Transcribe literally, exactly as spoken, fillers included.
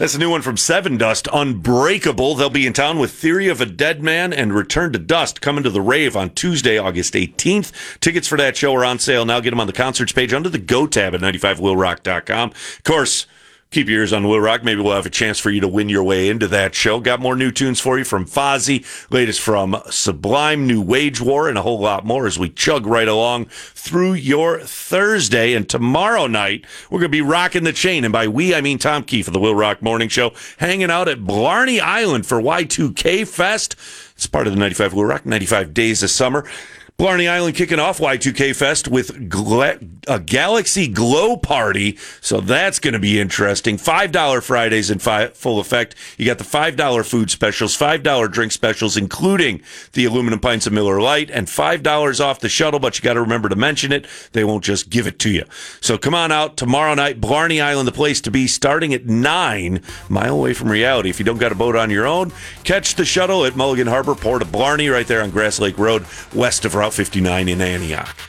That's a new one from Seven Dust, Unbreakable. They'll be in town with Theory of a Dead Man and Return to Dust, coming to the rave on Tuesday, August eighteenth. Tickets for that show are on sale now. Get them on the concerts page under the Go tab at ninety-five will rock dot com. Of course, keep your ears on Will Rock. Maybe we'll have a chance for you to win your way into that show. Got more new tunes for you from Fozzy, latest from Sublime, New Wage War, and a whole lot more as we chug right along through your Thursday. And tomorrow night, we're going to be rocking the chain. And by we, I mean Tom Keefe of the Will Rock Morning Show, hanging out at Blarney Island for Y two K Fest. It's part of the ninety-five Will Rock, ninety-five Days of Summer. Blarney Island kicking off Y two K Fest with Gla- a Galaxy Glow Party, so that's going to be interesting. five dollars Fridays in fi- full effect. You got the five dollars food specials, five dollars drink specials, including the aluminum pints of Miller Lite, and five dollars off the shuttle, but you got to remember to mention it. They won't just give it to you. So come on out tomorrow night, Blarney Island, the place to be, starting at nine, mile away from reality. If you don't got a boat on your own, catch the shuttle at Mulligan Harbor, Port of Blarney, right there on Grass Lake Road, west of Route fifty-nine in Antioch.